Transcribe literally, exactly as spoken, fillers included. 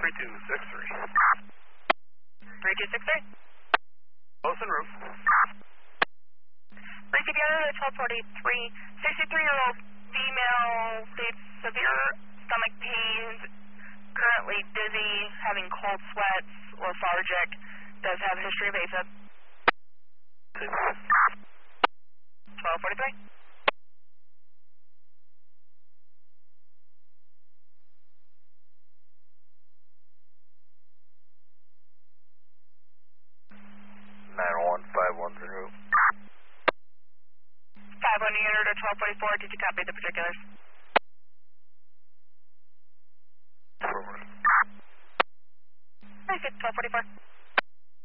three two six three. three two six three. Close en route. Brief again at twelve forty-three. sixty-three-year-old female states severe stomach pains, currently dizzy, having cold sweats, lethargic, does have a history of AFib. twelve forty-three. nine one five one zero. five one unit at twelve forty-four, did you copy the particulars? Affirmative. I said twelve forty-four.